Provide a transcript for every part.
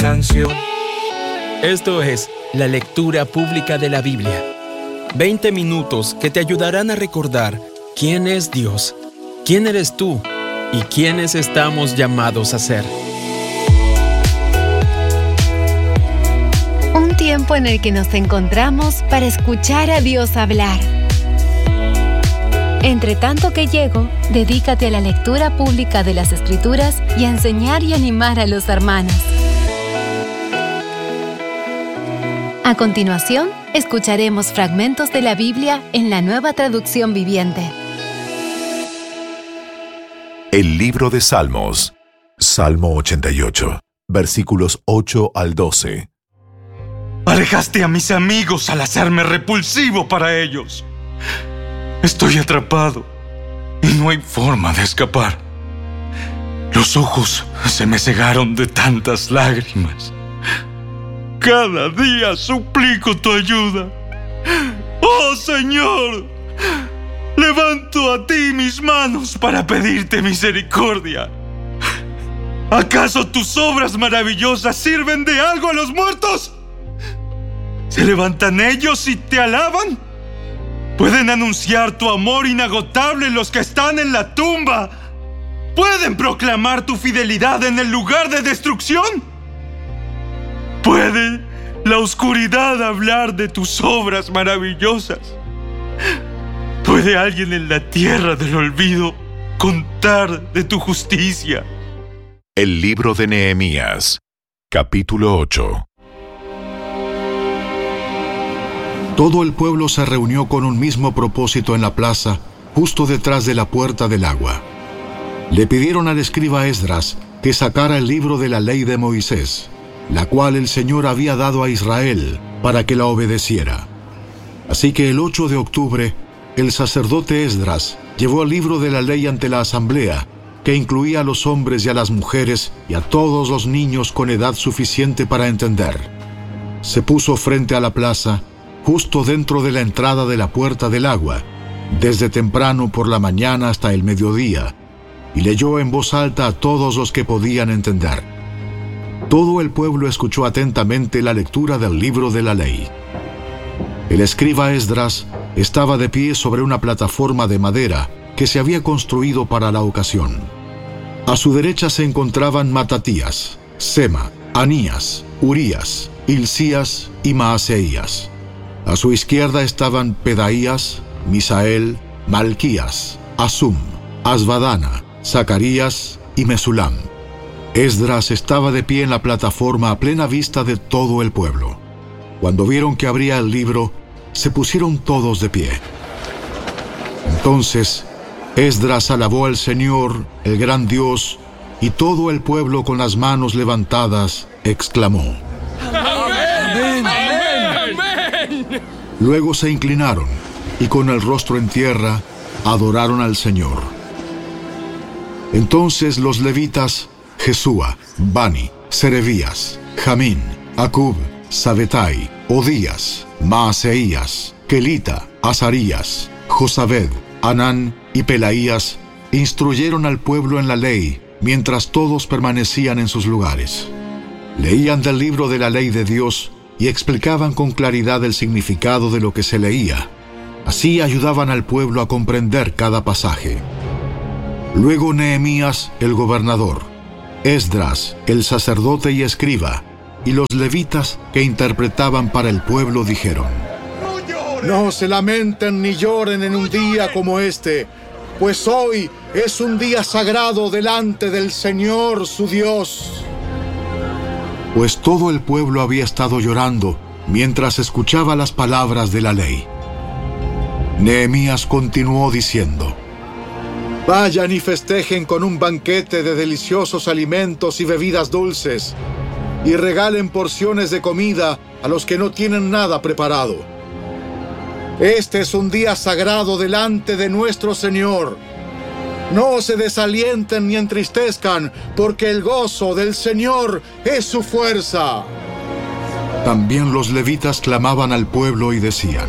canción. Esto es la lectura pública de la Biblia. 20 minutos que te ayudarán a recordar quién es Dios, quién eres tú y quiénes estamos llamados a ser. Un tiempo en el que nos encontramos para escuchar a Dios hablar. Entre tanto que llego, dedícate a la lectura pública de las Escrituras y a enseñar y animar a los hermanos. A continuación, escucharemos fragmentos de la Biblia en la Nueva Traducción Viviente. El libro de Salmos, Salmo 88, versículos 8 al 12. Alejaste a mis amigos al hacerme repulsivo para ellos. Estoy atrapado y no hay forma de escapar. Los ojos se me cegaron de tantas lágrimas. Cada día suplico tu ayuda. ¡Oh, Señor! Levanto a ti mis manos para pedirte misericordia. ¿Acaso tus obras maravillosas sirven de algo a los muertos? ¿Se levantan ellos y te alaban? ¿Pueden anunciar tu amor inagotable los que están en la tumba? ¿Pueden proclamar tu fidelidad en el lugar de destrucción? ¿Puede la oscuridad hablar de tus obras maravillosas? ¿Puede alguien en la tierra del olvido contar de tu justicia? El libro de Nehemías, capítulo 8. Todo el pueblo se reunió con un mismo propósito en la plaza, justo detrás de la puerta del agua. Le pidieron al escriba Esdras que sacara el libro de la ley de Moisés, la cual el Señor había dado a Israel para que la obedeciera. Así que el 8 de octubre, el sacerdote Esdras llevó el libro de la ley ante la asamblea, que incluía a los hombres y a las mujeres y a todos los niños con edad suficiente para entender. Se puso frente a la plaza, justo dentro de la entrada de la puerta del agua, desde temprano por la mañana hasta el mediodía, y leyó en voz alta a todos los que podían entender. Todo el pueblo escuchó atentamente la lectura del libro de la ley. El escriba Esdras estaba de pie sobre una plataforma de madera que se había construido para la ocasión. A su derecha se encontraban Matatías, Sema, Anías, Urías, Hilcías y Maaseías. A su izquierda estaban Pedaías, Misael, Malquías, Asum, Asbadana, Zacarías y Mesulam. Esdras estaba de pie en la plataforma a plena vista de todo el pueblo. Cuando vieron que abría el libro, se pusieron todos de pie. Entonces, Esdras alabó al Señor, el gran Dios, y todo el pueblo con las manos levantadas exclamó: ¡Amén! ¡Amén! Luego se inclinaron y con el rostro en tierra adoraron al Señor. Entonces los levitas Jesúa, Bani, Serebías, Jamín, Acub, Sabetai, Odías, Maaseías, Kelita, Azarías, Josabed, Anán y Pelaías instruyeron al pueblo en la ley mientras todos permanecían en sus lugares. Leían del libro de la ley de Dios y explicaban con claridad el significado de lo que se leía. Así ayudaban al pueblo a comprender cada pasaje. Luego Nehemías, el gobernador, Esdras, el sacerdote y escriba, y los levitas que interpretaban para el pueblo dijeron: No se lamenten ni lloren en un día como este, pues hoy es un día sagrado delante del Señor su Dios. Pues todo el pueblo había estado llorando mientras escuchaba las palabras de la ley. Nehemías continuó diciendo: Vayan y festejen con un banquete de deliciosos alimentos y bebidas dulces, y regalen porciones de comida a los que no tienen nada preparado. Este es un día sagrado delante de nuestro Señor. No se desalienten ni entristezcan, porque el gozo del Señor es su fuerza. También los levitas clamaban al pueblo y decían: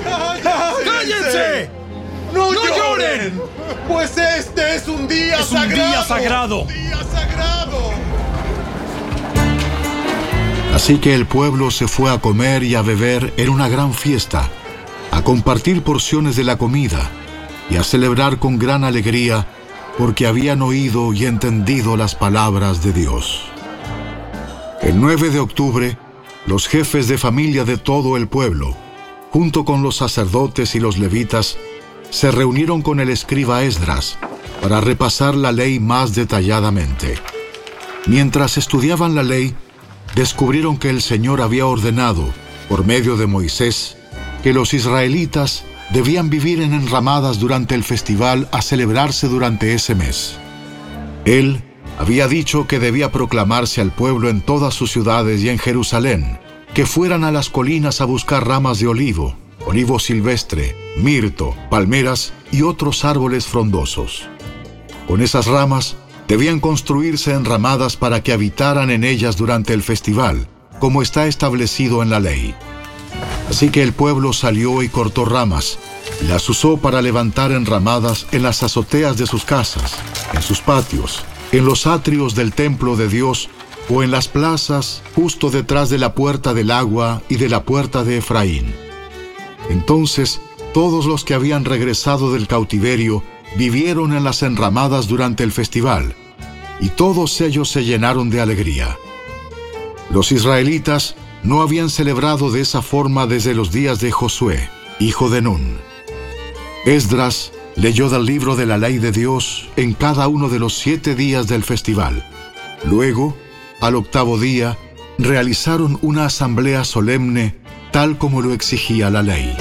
¡Cállense! ¡No lloren! Pues este es un día sagrado. ¡Es un día sagrado! ¡Un día sagrado! Así que el pueblo se fue a comer y a beber en una gran fiesta, a compartir porciones de la comida y a celebrar con gran alegría, porque habían oído y entendido las palabras de Dios. El 9 de octubre, los jefes de familia de todo el pueblo, junto con los sacerdotes y los levitas, se reunieron con el escriba Esdras para repasar la ley más detalladamente. Mientras estudiaban la ley, descubrieron que el Señor había ordenado, por medio de Moisés, que los israelitas debían vivir en enramadas durante el festival a celebrarse durante ese mes. Él había dicho que debía proclamarse al pueblo en todas sus ciudades y en Jerusalén, que fueran a las colinas a buscar ramas de olivo, olivo silvestre, mirto, palmeras y otros árboles frondosos. Con esas ramas debían construirse enramadas para que habitaran en ellas durante el festival, como está establecido en la ley. Así que el pueblo salió y cortó ramas, y las usó para levantar enramadas en las azoteas de sus casas, en sus patios, en los atrios del templo de Dios o en las plazas justo detrás de la puerta del agua y de la puerta de Efraín. Entonces todos los que habían regresado del cautiverio vivieron en las enramadas durante el festival, y todos ellos se llenaron de alegría. Los israelitas no habían celebrado de esa forma desde los días de Josué, hijo de Nun. Esdras leyó del libro de la ley de Dios en cada uno de los 7 días del festival. Luego, al 8º día, realizaron una asamblea solemne, tal como lo exigía la ley.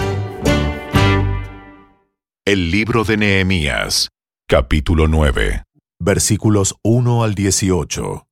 El libro de Nehemías, capítulo 9, versículos 1 al 18.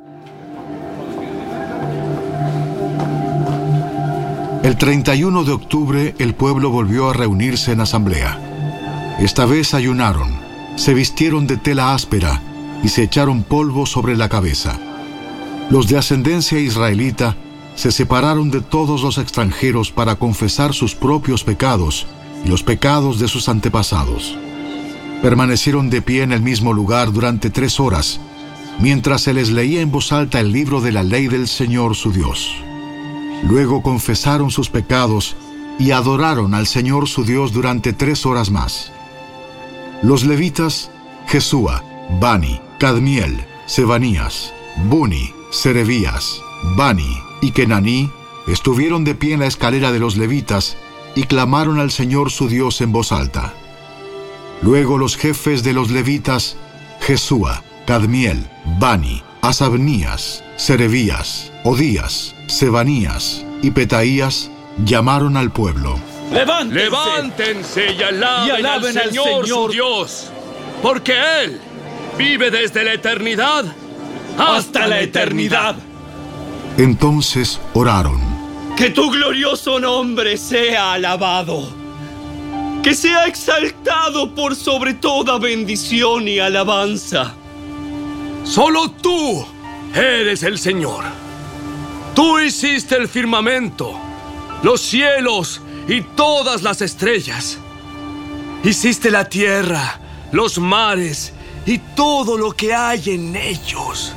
El 31 de octubre el pueblo volvió a reunirse en asamblea. Esta vez ayunaron, se vistieron de tela áspera y se echaron polvo sobre la cabeza. Los de ascendencia israelita se separaron de todos los extranjeros para confesar sus propios pecados y los pecados de sus antepasados. Permanecieron de pie en el mismo lugar durante 3 horas, mientras se les leía en voz alta el libro de la ley del Señor su Dios. Luego confesaron sus pecados y adoraron al Señor su Dios durante 3 horas más. Los levitas, Jesúa, Bani, Cadmiel, Sebanías, Buni, Serebías, Bani y Kenaní, estuvieron de pie en la escalera de los levitas y clamaron al Señor su Dios en voz alta. Luego los jefes de los levitas, Jesúa, Cadmiel, Bani, Asabnías, Serebías, Odías, Sebanías y Petaías, llamaron al pueblo. ¡Levántense y alaben al Señor su Dios! Porque Él vive desde la eternidad hasta la eternidad. Entonces oraron. Que tu glorioso nombre sea alabado, que sea exaltado por sobre toda bendición y alabanza. Solo tú eres el Señor. Tú hiciste el firmamento, los cielos y todas las estrellas. Hiciste la tierra, los mares y todo lo que hay en ellos.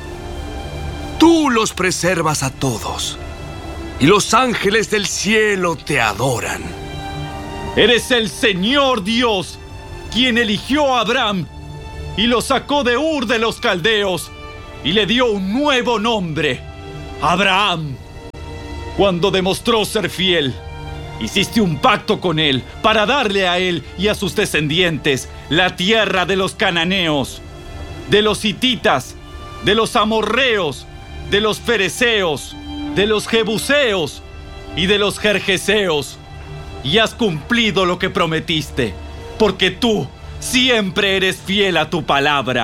Tú los preservas a todos, y los ángeles del cielo te adoran. Eres el Señor Dios, quien eligió a Abraham y lo sacó de Ur de los Caldeos y le dio un nuevo nombre, Abraham. Cuando demostró ser fiel, hiciste un pacto con él para darle a él y a sus descendientes la tierra de los cananeos, de los hititas, de los amorreos, de los fereceos, de los jebuseos y de los gergeseos. Y has cumplido lo que prometiste, porque tú siempre eres fiel a tu palabra.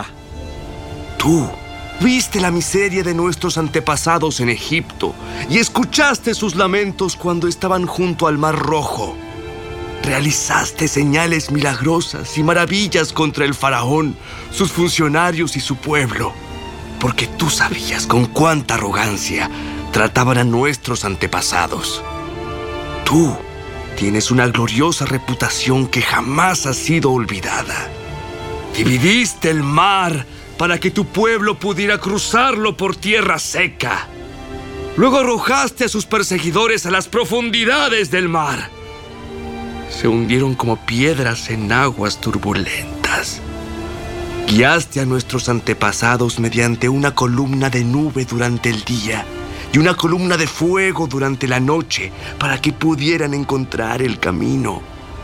Tú viste la miseria de nuestros antepasados en Egipto y escuchaste sus lamentos cuando estaban junto al Mar Rojo. Realizaste señales milagrosas y maravillas contra el faraón, sus funcionarios y su pueblo, porque tú sabías con cuánta arrogancia trataban a nuestros antepasados. Tú tienes una gloriosa reputación que jamás ha sido olvidada. Dividiste el mar para que tu pueblo pudiera cruzarlo por tierra seca. Luego arrojaste a sus perseguidores a las profundidades del mar. Se hundieron como piedras en aguas turbulentas. Guiaste a nuestros antepasados mediante una columna de nube durante el día y una columna de fuego durante la noche para que pudieran encontrar el camino.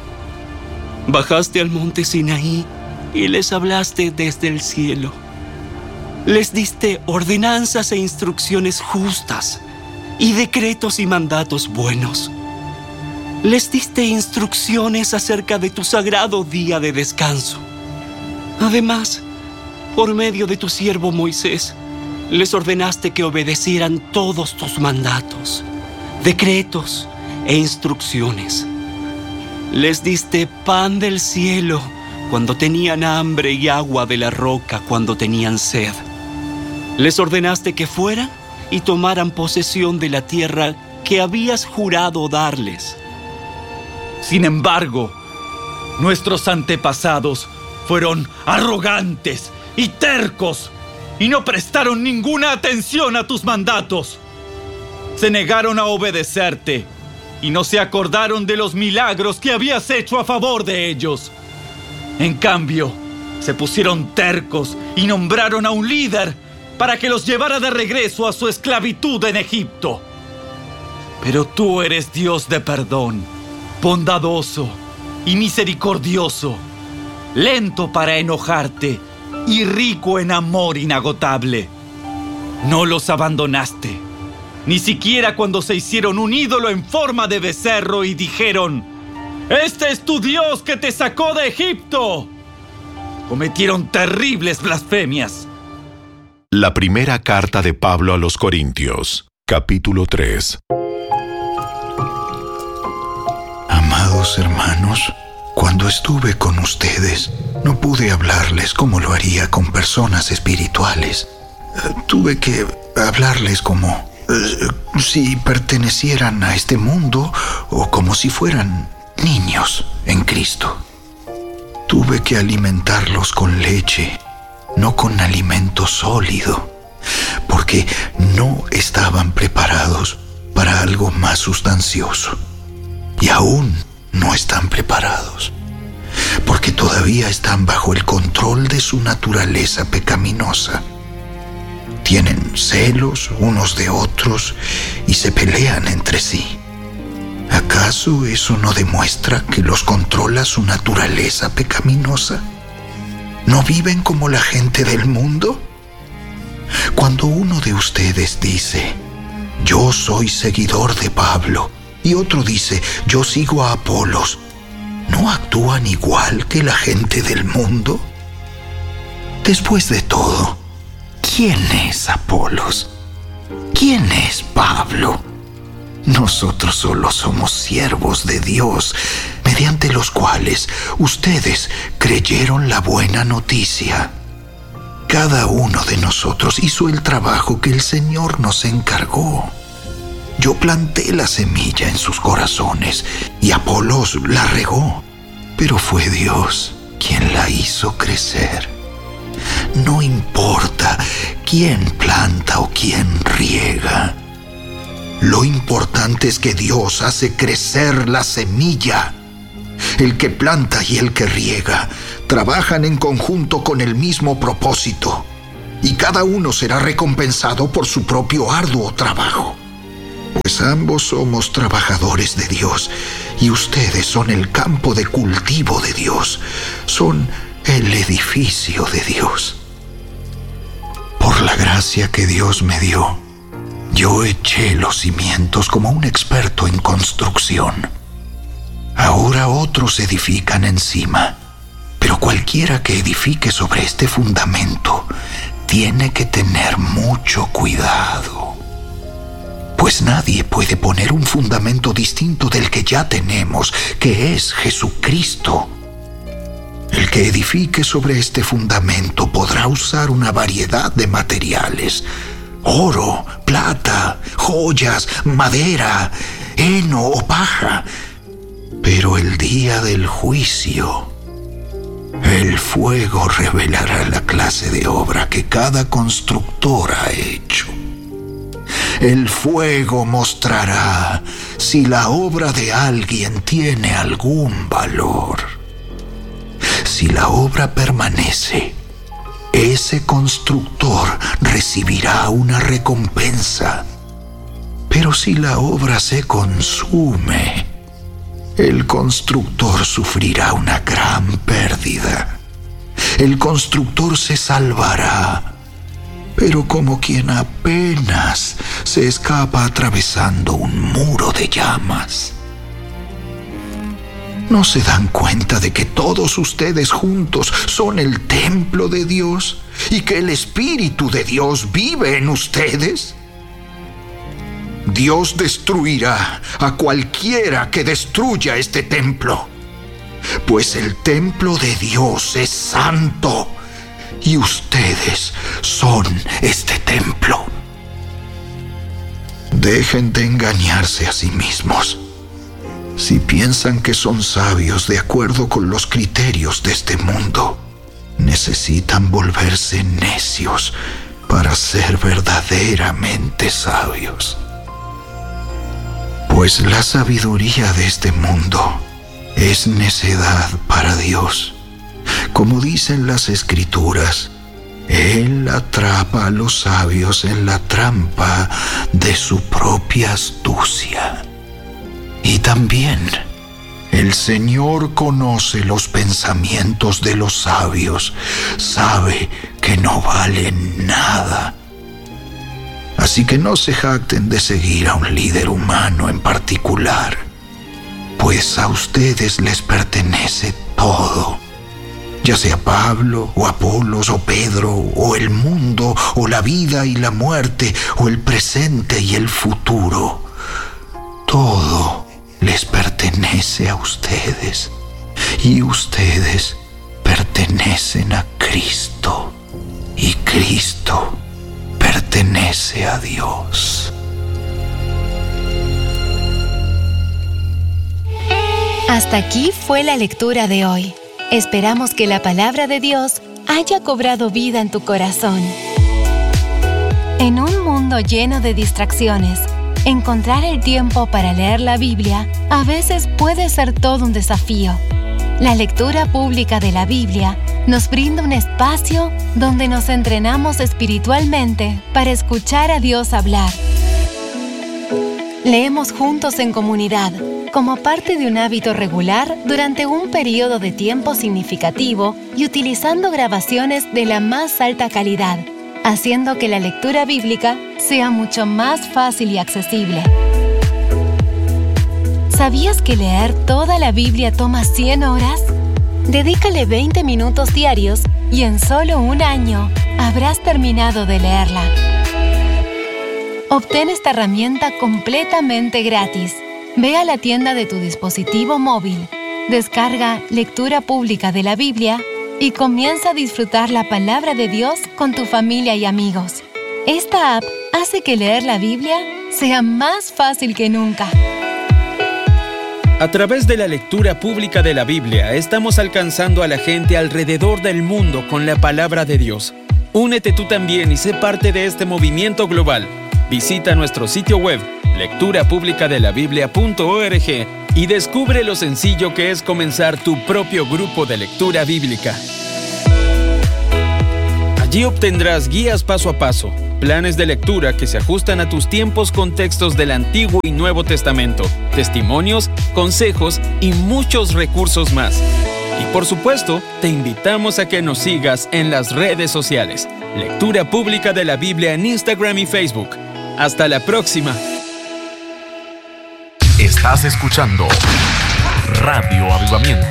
Bajaste al monte Sinaí y les hablaste desde el cielo. Les diste ordenanzas e instrucciones justas y decretos y mandatos buenos. Les diste instrucciones acerca de tu sagrado día de descanso. Además, por medio de tu siervo Moisés, les ordenaste que obedecieran todos tus mandatos, decretos e instrucciones. Les diste pan del cielo cuando tenían hambre y agua de la roca cuando tenían sed. Les ordenaste que fueran y tomaran posesión de la tierra que habías jurado darles. Sin embargo, nuestros antepasados fueron arrogantes y tercos y no prestaron ninguna atención a tus mandatos. Se negaron a obedecerte y no se acordaron de los milagros que habías hecho a favor de ellos. En cambio, se pusieron tercos y nombraron a un líder para que los llevara de regreso a su esclavitud en Egipto. Pero tú eres Dios de perdón, bondadoso y misericordioso, lento para enojarte y rico en amor inagotable. No los abandonaste, ni siquiera cuando se hicieron un ídolo en forma de becerro y dijeron: «Este es tu Dios que te sacó de Egipto». Cometieron terribles blasfemias. La primera carta de Pablo a los Corintios, capítulo 3. Amados hermanos, cuando estuve con ustedes, no pude hablarles como lo haría con personas espirituales. Tuve que hablarles como si pertenecieran a este mundo o como si fueran niños en Cristo. Tuve que alimentarlos con leche, no con alimento sólido, porque no estaban preparados para algo más sustancioso. Y aún no están preparados, porque todavía están bajo el control de su naturaleza pecaminosa. Tienen celos unos de otros y se pelean entre sí. ¿Acaso eso no demuestra que los controla su naturaleza pecaminosa? ¿No viven como la gente del mundo? Cuando uno de ustedes dice: «Yo soy seguidor de Pablo», y otro dice: «Yo sigo a Apolos», ¿no actúan igual que la gente del mundo? Después de todo, ¿quién es Apolos? ¿Quién es Pablo? Nosotros solo somos siervos de Dios, mediante los cuales ustedes creyeron la buena noticia. Cada uno de nosotros hizo el trabajo que el Señor nos encargó. Yo planté la semilla en sus corazones y Apolos la regó, pero fue Dios quien la hizo crecer. No importa quién planta o quién riega. Lo importante es que Dios hace crecer la semilla. El que planta y el que riega trabajan en conjunto con el mismo propósito, y cada uno será recompensado por su propio arduo trabajo. Pues ambos somos trabajadores de Dios, y ustedes son el campo de cultivo de Dios, son el edificio de Dios. Por la gracia que Dios me dio, yo eché los cimientos como un experto en construcción. Ahora otros edifican encima, pero cualquiera que edifique sobre este fundamento tiene que tener mucho cuidado. Pues nadie puede poner un fundamento distinto del que ya tenemos, que es Jesucristo. El que edifique sobre este fundamento podrá usar una variedad de materiales: oro, plata, joyas, madera, heno o paja. Pero el día del juicio, el fuego revelará la clase de obra que cada constructor ha hecho. El fuego mostrará si la obra de alguien tiene algún valor. Si la obra permanece, ese constructor recibirá una recompensa. Pero si la obra se consume, el constructor sufrirá una gran pérdida. El constructor se salvará, pero como quien apenas se escapa atravesando un muro de llamas. ¿No se dan cuenta de que todos ustedes juntos son el templo de Dios y que el Espíritu de Dios vive en ustedes? Dios destruirá a cualquiera que destruya este templo, pues el templo de Dios es santo y ustedes son este templo. Dejen de engañarse a sí mismos. Si piensan que son sabios de acuerdo con los criterios de este mundo, necesitan volverse necios para ser verdaderamente sabios. Pues la sabiduría de este mundo es necedad para Dios. Como dicen las Escrituras, Él atrapa a los sabios en la trampa de su propia astucia. Y también el Señor conoce los pensamientos de los sabios, sabe que no valen nada. Así que no se jacten de seguir a un líder humano en particular, pues a ustedes les pertenece todo, ya sea Pablo, o Apolos, o Pedro, o el mundo, o la vida y la muerte, o el presente y el futuro. Todo les pertenece a ustedes, y ustedes pertenecen a Cristo, y Cristo pertenece a Dios. Hasta aquí fue la lectura de hoy. Esperamos que la palabra de Dios haya cobrado vida en tu corazón. En un mundo lleno de distracciones, encontrar el tiempo para leer la Biblia a veces puede ser todo un desafío. La lectura pública de la Biblia nos brinda un espacio donde nos entrenamos espiritualmente para escuchar a Dios hablar. Leemos juntos en comunidad, como parte de un hábito regular durante un periodo de tiempo significativo y utilizando grabaciones de la más alta calidad, haciendo que la lectura bíblica sea mucho más fácil y accesible. ¿Sabías que leer toda la Biblia toma 100 horas? Dedícale 20 minutos diarios y en solo un año habrás terminado de leerla. Obtén esta herramienta completamente gratis. Ve a la tienda de tu dispositivo móvil, descarga Lectura Pública de la Biblia y comienza a disfrutar la palabra de Dios con tu familia y amigos. Esta app hace que leer la Biblia sea más fácil que nunca. A través de la lectura pública de la Biblia, estamos alcanzando a la gente alrededor del mundo con la palabra de Dios. Únete tú también y sé parte de este movimiento global. Visita nuestro sitio web, lecturapublicadelabiblia.org, y descubre lo sencillo que es comenzar tu propio grupo de lectura bíblica. Allí obtendrás guías paso a paso, planes de lectura que se ajustan a tus tiempos con textos del Antiguo y Nuevo Testamento, testimonios, consejos y muchos recursos más. Y por supuesto, te invitamos a que nos sigas en las redes sociales. Lectura Pública de la Biblia en Instagram y Facebook. Hasta la próxima. Estás escuchando Radio Avivamiento,